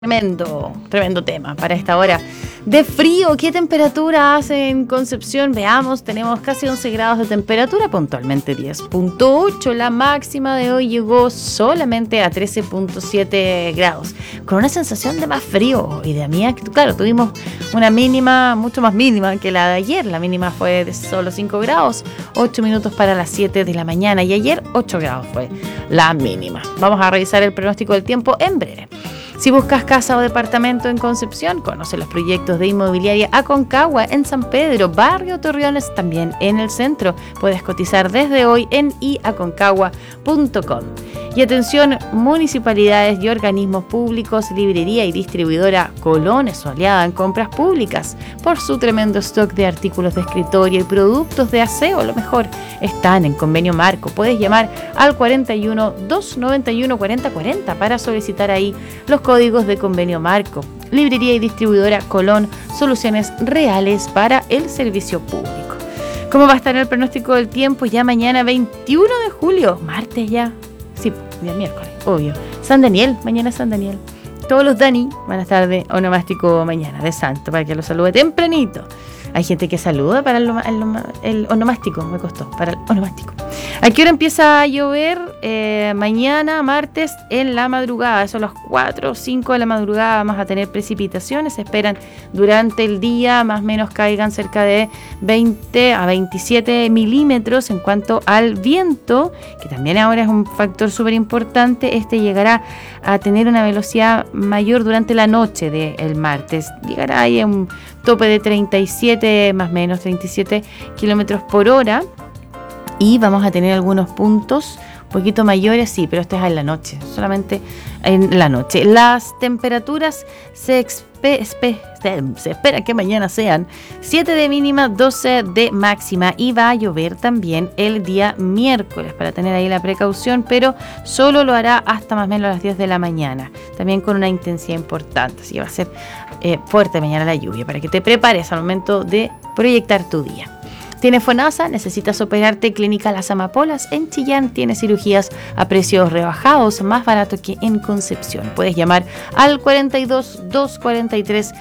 Tremendo tema para esta hora de frío. ¿Qué temperatura hace en Concepción? Veamos, tenemos casi 11 grados de temperatura, puntualmente 10.8. La máxima de hoy llegó solamente a 13.7 grados, con una sensación de más frío. Y de mí, claro, tuvimos una mínima, mucho más mínima que la de ayer. La mínima fue de solo 5 grados, 8 minutos para las 7 de la mañana. Y ayer 8 grados fue la mínima. Vamos a revisar el pronóstico del tiempo en breve. Si buscas casa o departamento en Concepción, conoce los proyectos de Inmobiliaria Aconcagua en San Pedro, Barrio Torreones, también en el centro. Puedes cotizar desde hoy en iaconcagua.com. Y atención, municipalidades y organismos públicos, librería y distribuidora Colón es su aliada en compras públicas. Por su tremendo stock de artículos de escritorio y productos de aseo, lo mejor están en Convenio Marco. Puedes llamar al 41 291 4040 para solicitar ahí los códigos de Convenio Marco. Librería y distribuidora Colón, soluciones reales para el servicio público. ¿Cómo va a estar el pronóstico del tiempo? Ya mañana 21 de julio, martes ya. Sí, día miércoles, obvio. San Daniel, mañana San Daniel. Todos los Dani van a estar de onomástico mañana, de santo, para que lo salude tempranito. Hay gente que saluda para el onomástico, me costó, para el onomástico. ¿A qué hora empieza a llover? Mañana, martes, en la madrugada. Son las 4 o 5 de la madrugada. Vamos a tener precipitaciones. Se esperan durante el día, más o menos caigan cerca de 20 a 27 milímetros. En cuanto al viento, que también ahora es un factor súper importante, este llegará a tener una velocidad mayor durante la noche del martes. Llegará ahí a un tope de 37, más o menos 37 kilómetros por hora. Y vamos a tener algunos puntos un poquito mayores, sí, pero esto es en la noche, solamente en la noche. Las temperaturas se espera que mañana sean 7 de mínima, 12 de máxima, y va a llover también el día miércoles, para tener ahí la precaución, pero solo lo hará hasta más o menos las 10 de la mañana, también con una intensidad importante, así que va a ser fuerte mañana la lluvia, para que te prepares al momento de proyectar tu día. ¿Tienes FONASA? ¿Necesitas operarte? Clínica Las Amapolas en Chillán tiene cirugías a precios rebajados, más barato que en Concepción. Puedes llamar al 42 243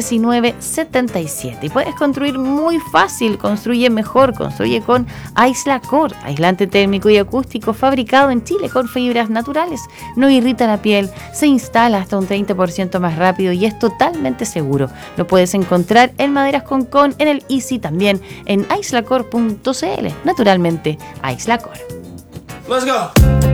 1977 y puedes construir muy fácil. Construye mejor, construye con Aislacor, aislante térmico y acústico fabricado en Chile con fibras naturales. No irrita la piel, se instala hasta un 30% más rápido y es totalmente seguro. Lo puedes encontrar en Maderas Concón, en el Easy, también en aislacor.cl. Naturalmente, Aislacor. Let's go.